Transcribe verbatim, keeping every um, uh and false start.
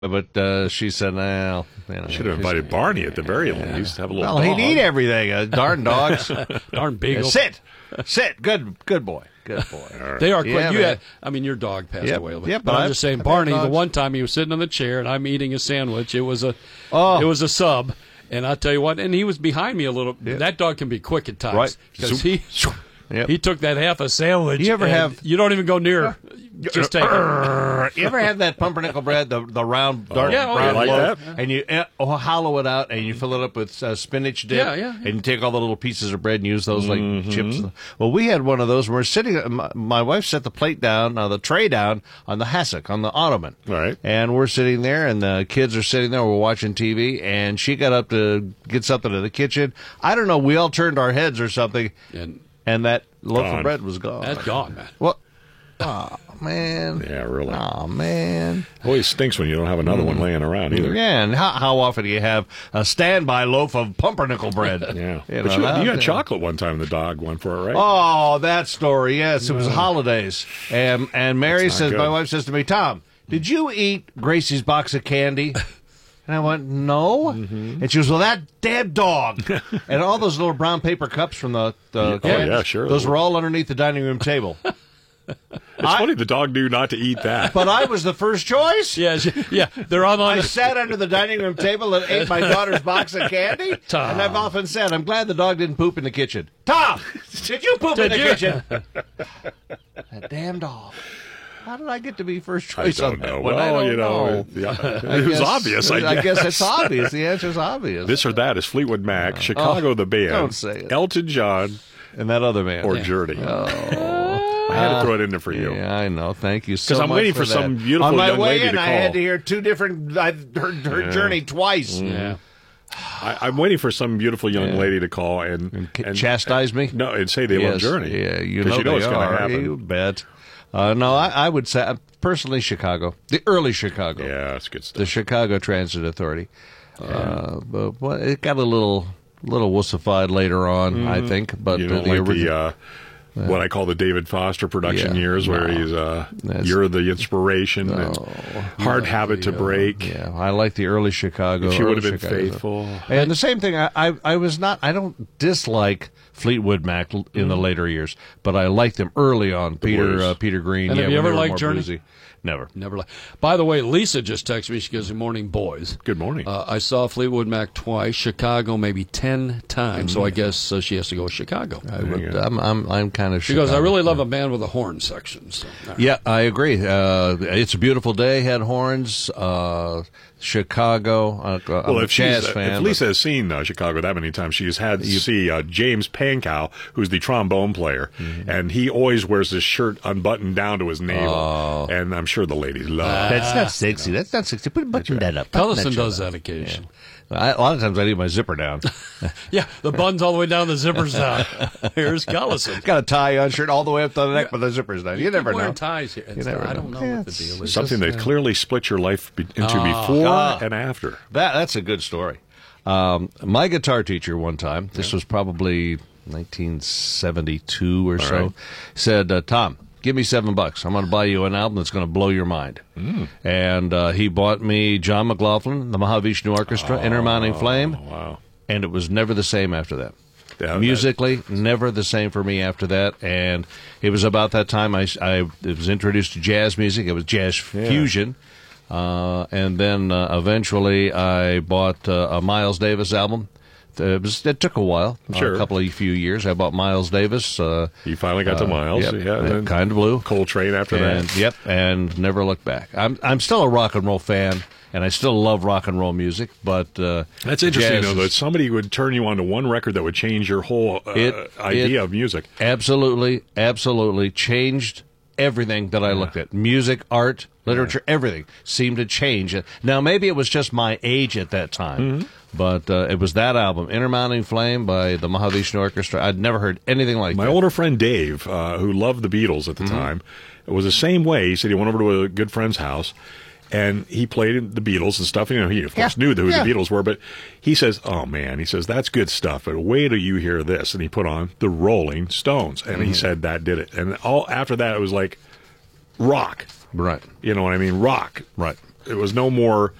But uh, she said, "Well, you know, should have invited Barney at the very least. Have a little. Well, dog. he'd eat everything. Uh, darn dogs. Darn beagle. Sit, sit. Good, good boy. Good boy. Right. They are quick. Yeah, you man. had, I mean, your dog passed Yep. away. But, Yep, but but I'm I've- just saying, I've had Barney. The dogs. one time he was sitting in the chair and I'm eating a sandwich. It was a, Oh. it was a sub. And I tell you what, and he was behind me a little. Yeah. That dog can be quick at times, Right. because he Yep. he took that half a sandwich. You ever and have- You don't even go near. Just take it. You ever have that pumpernickel bread, the the round dark Yeah, oh, brown yeah. Like loaf, that? and you uh, oh, hollow it out and you fill it up with uh, spinach dip, Yeah, yeah, yeah. and you take all the little pieces of bread and use those like chips. Well, we had one of those. We're sitting. My, my wife set the plate down, uh, the tray down on the hassock on the ottoman, Right. and we're sitting there, and the kids are sitting there. We're watching T V, and she got up to get something in the kitchen. I don't know. We all turned our heads or something, And and that loaf Gone. of bread was gone. that's gone, man. What? Oh man. Yeah, really. Oh man. Always stinks when you don't have another one laying around either. Yeah, and how, how often do you have a standby loaf of pumpernickel bread? Yeah. You But know, you, that- you had chocolate one time. The dog went for it, right? Oh, that story. Yes, it was holidays, and and Mary That's not says, good. my wife says to me, Tom, did you eat Gracie's box of candy? And I went, no. Mm-hmm. And she goes, well, that dead dog. And all those little brown paper cups from the, the Oh, yeah, sure. those were all underneath the dining room table. It's funny the dog knew not to eat that. But I was the first choice. Yeah, she- yeah. They're on on I the sat under the dining room table and ate my daughter's box of candy. Tom. And I've often said, I'm glad the dog didn't poop in the kitchen. Tom, did you poop in Did the you? kitchen? That damn dog. How did I get to be first I choice don't on that know. one? Well, I don't you know, know. It, yeah, I it was guess- obvious. I guess. I guess it's obvious. The answer's obvious. This or that is Fleetwood Mac, Chicago the band, don't say it. Elton John, and that other man. or Journey. Oh. I had to throw it in there for you. Yeah, I know. Thank you so 'Cause much. I'm waiting for that. some beautiful On my young way lady in, to I had call. to hear two different. I heard her Yeah. Journey twice. Yeah. I, I'm waiting for some beautiful young Yeah. lady to call and, C- chastise me. No, and say they love Yes. Journey. Yeah, you 'Cause know, you know they it's going are. to happen. You bet. Uh, no, I, I would say uh, personally Chicago, the early Chicago, Yeah, it's good the stuff. Chicago Transit Authority. Uh, but well, it got a little little wussified later on, I think. But You uh, don't the like original. the uh, what I call the David Foster production Yeah, years, where no. he's uh, That's- you're the inspiration, and hard habit to break. Yeah, I like the early Chicago. If you would have early been Chicago. faithful. And the same thing, I, I, I was not, I don't dislike Fleetwood Mac l- in the later years, but I liked them early on. Peter blues. uh, Peter Green. And yeah, have you when ever they were liked more Journey? bluesy. Never. Never. Li- By the way, Lisa just texted me. She goes, "Good morning, boys." Good morning. Uh, I saw Fleetwood Mac twice, Chicago maybe ten times. So I guess uh, she has to go with Chicago. I would, I'm, I'm, I'm kind of She goes, "I really love a band with a horn section." So, all right. Yeah, I agree. Uh, it's a beautiful day. Had horns. Uh, Chicago. Uh, I'm well, a if, jazz she's, fan. if Lisa has seen uh, Chicago that many times, she's had to see uh, James Pankow, who's the trombone player, Mm-hmm. and he always wears his shirt unbuttoned down to his navel, Oh. and I'm sure the ladies love. but that's not sexy. That's not sexy. Put button that up. Button Cullison shirt does up. that occasionally. I, a lot of times I leave my zipper down. Yeah, the buns all the way down, the zippers down. Here's Cullison. Got a tie on shirt all the way up to the neck, but the zipper's down. You never Wearing know. ties here. It's- never I don't know. know Yeah, what the it's- deal is. Something that clearly split your life be- into Ah. before Ah. and after. That that's a good story. Um, my guitar teacher one time, this was probably nineteen seventy-two or so, right. said, uh, "Tom, give me seven bucks. I'm going to buy you an album that's going to blow your mind." Mm. And uh, he bought me John McLaughlin, the Mahavishnu Orchestra, Intermounting Flame, Oh, wow. and it was never the same after that. Yeah, Musically, never the same for me after that. And it was about that time I, I was introduced to jazz music. It was jazz fusion. Uh, and then uh, eventually I bought uh, a Miles Davis album. It, was, it took a while, Sure. a couple of few years. I bought Miles Davis. Uh, You finally got to uh, Miles. Yep, Yeah, and then Kind of Blue. Coltrane after And, that. yep, and never looked back. I'm I'm still a rock and roll fan, and I still love rock and roll music. But uh, That's interesting, jazz though, that is- somebody would turn you on to one record that would change your whole uh, It- idea it- of music. Absolutely, absolutely changed everything that I looked at. Music, art, literature, everything seemed to change. Now, maybe it was just my age at that time, Mm-hmm. but uh, it was that album, Intermounting Flame by the Mahavishnu Orchestra. I'd never heard anything like My that. older friend Dave, uh, who loved the Beatles at the Mm-hmm. time, it was the same way. He said he went over to a good friend's house, and he played the Beatles and stuff. You know, he of course Yeah, knew who yeah. the Beatles were, but he says, "Oh man," he says, "that's good stuff." But wait till you hear this, and he put on the Rolling Stones, and Mm-hmm. he said that did it. And all after that, it was like rock. Right, You know what I mean? Rock. right. it was no more